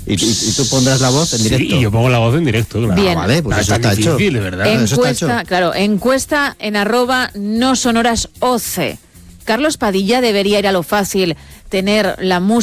Y tú pondrás la voz en directo. Sí, y yo pongo la voz en directo, claro. Bien. Vale, pues eso está hecho. Difícil, ¿verdad? Encuesta, claro, encuesta en @nosonorasoc. Carlos Padilla debería ir a lo fácil, tener la música